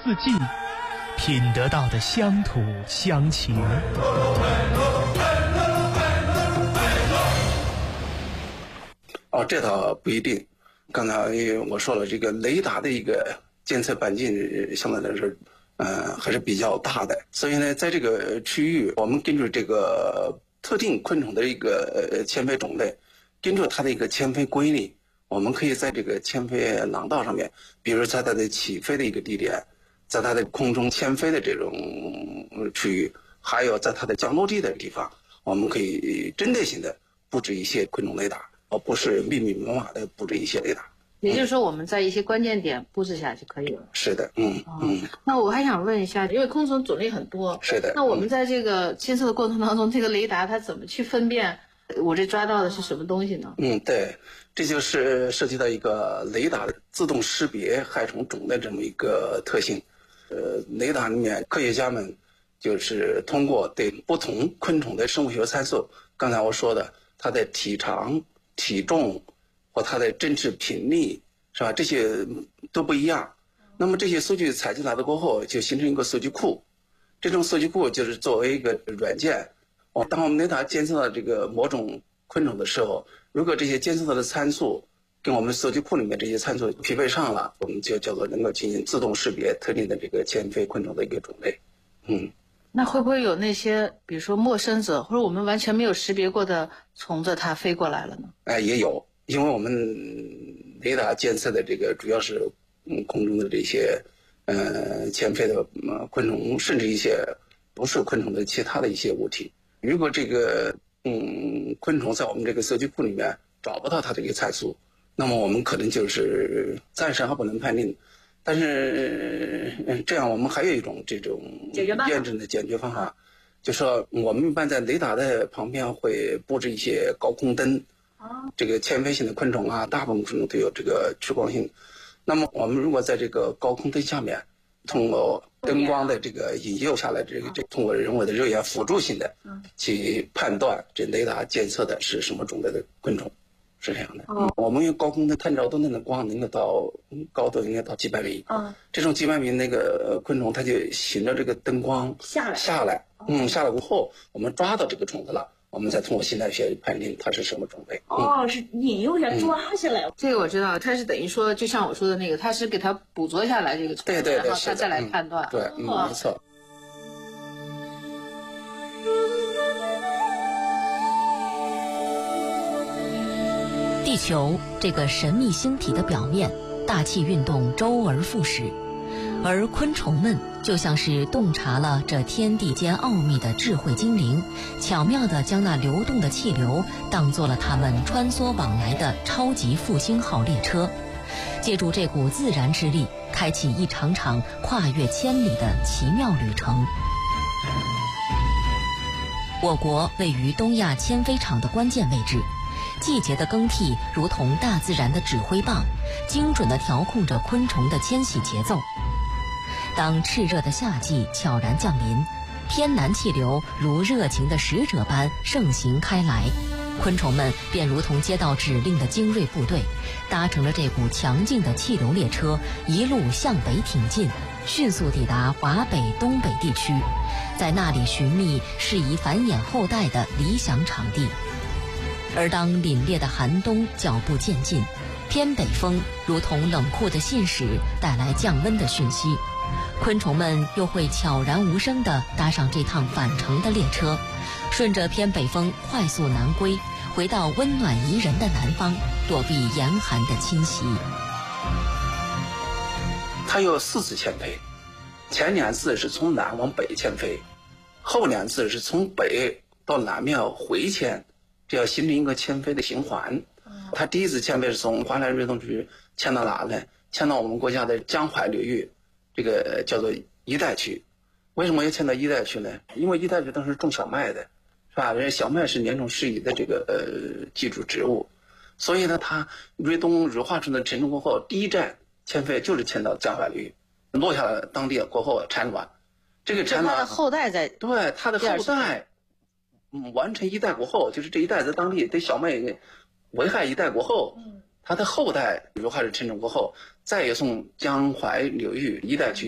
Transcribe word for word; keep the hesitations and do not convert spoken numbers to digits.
四季，品得到的乡土乡情。 哦，这倒不一定。刚才我说了，这个雷达的一个监测半径相对来说，呃，还是比较大的。所以呢，在这个区域，我们根据这个特定昆虫的一个呃迁飞种类，根据它的一个迁飞规律，我们可以在这个迁飞廊道上面，比如在它的起飞的一个地点，在它的空中迁飞的这种区域，还有在它的降落地的地方，我们可以针对性的布置一些昆虫雷达。而不是密密麻麻的布置一些雷达， 也就是说我们在一些关键点布置下就可以了。 是的，嗯、哦、嗯。 那我还想问一下，因为昆虫种类很多， 是的。 那我们在这个监测的过程当中，这个雷达它怎么去分辨我这抓到的是什么东西呢？ 嗯，对，这就是涉及到一个雷达的自动识别害虫种的这么一个特性。呃，雷达里面科学家们就是通过对不同昆虫的生物学参数，刚才我说的它的体长、体重或它的振翅频率，是吧？这些都不一样。那么这些数据采集来了过后，就形成一个数据库。这种数据库就是作为一个软件。哦，当我们雷达监测到这个某种昆虫的时候，如果这些监测到的参数跟我们数据库里面这些参数匹配上了，我们就叫做能够进行自动识别特定的这个迁飞昆虫的一个种类。嗯。 那会不会有那些比如说陌生者或者我们完全没有识别过的虫子它飞过来了呢？ 哎，也有，因为我们雷达监测的这个主要是嗯空中的这些呃迁飞的呃昆虫，甚至一些不是昆虫的其他的一些物体。如果这个嗯昆虫在我们这个数据库里面找不到它这个参数，那么我们可能就是暂时还不能判定。但是、呃、这样我们还有一种这种验证的解决方法，就说我们一般在雷达的旁边会布置一些高空灯，这个迁飞性的昆虫啊，大部分昆虫都有这个趋光性。那么我们如果在这个高空灯下面，通过灯光的这个引诱下来，这个这通过人为的肉眼辅助性的去判断这雷达监测的是什么种类的昆虫。是这样的，嗯，我们用高空的探照灯的光能够到高度应该到几百米，嗯，这种几百米那个昆虫，它就循着这个灯光下来下来，嗯，下来过后，我们抓到这个虫子了，我们再通过心态学判定它是什么种类。 哦，是引诱下抓下来、 嗯，这个我知道，它是等于说，就像我说的那个，它是给它捕捉下来这个虫子， 对对对， 然后它再来判断， 嗯、对，嗯，没错。 地球这个神秘星体的表面，大气运动周而复始，而昆虫们就像是洞察了这天地间奥秘的智慧精灵，巧妙地将那流动的气流当作了他们穿梭往来的超级复兴号列车，借助这股自然之力，开启一场场跨越千里的奇妙旅程。我国位于东亚迁飞场的关键位置，季节的更替如同大自然的指挥棒，精准地调控着昆虫的迁徙节奏。当炽热的夏季悄然降临，偏南气流如热情的使者般盛行开来，昆虫们便如同接到指令的精锐部队，搭乘着这股强劲的气流列车，一路向北挺进，迅速抵达华北、东北地区，在那里寻觅适宜繁衍后代的理想场地。而当凛冽的寒冬脚步渐近，偏北风如同冷酷的信使，带来降温的讯息，昆虫们又会悄然无声地搭上这趟返程的列车，顺着偏北风快速南归，回到温暖宜人的南方，躲避严寒的侵袭。 它有四次迁飞，前两次是从南往北迁飞，后两次是从北到南面回迁，这要形成一个迁飞的循环。它第一次迁飞是从华南瑞东区迁到哪呢？迁到我们国家的江淮流域，这个叫做一带区。为什么要迁到一带区呢？因为一带区当时种小麦的，是吧？人小麦是年种适宜的这个呃基础植物，所以呢，它瑞东乳化村的沉重过后，第一站迁飞就是迁到江淮流域，落下了当地过后产卵。这个产卵， 它的后代在对它的后代，嗯，完成一代过后，就是这一代在当地对小麦危害一代过后，嗯，它的后代乳化是沉重过后，再也从江淮流域一带区